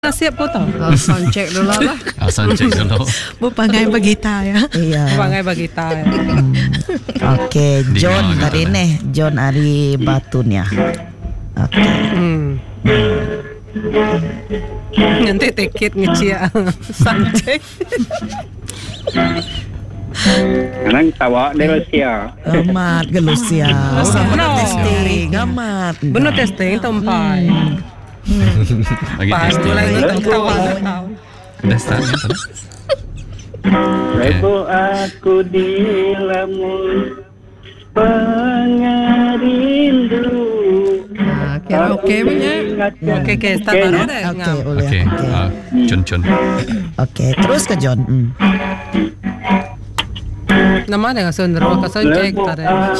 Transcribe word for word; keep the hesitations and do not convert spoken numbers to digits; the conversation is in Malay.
Siap po to. Uh, sound check dulu lah. Ah, sound check dulu. Bu pangai bagita ya. Iya. Pangai bagita ya. Hmm. Oke, okay, John Dengar tadi gitu, nih, John Ari Batunya. Oke. Okay. Hmm. Nanti tikit ngecia sound check. Nang tawa dari Rusia. Amat gelusia. No. Testing, amat. Benar testing tempat. Lagi Pas testing. mulai ngetong tawa tahu. Udah start ya tadi? Rebo aku di lamun pengarindu. Nah, karaoke punya. Oke, oke, start baru deh. Oke, ngam. boleh. Oke, Oke. ah, Cun Cun. Oke, terus ke John. Hmm. Nama ada nggak sound drop? Sound check tadi.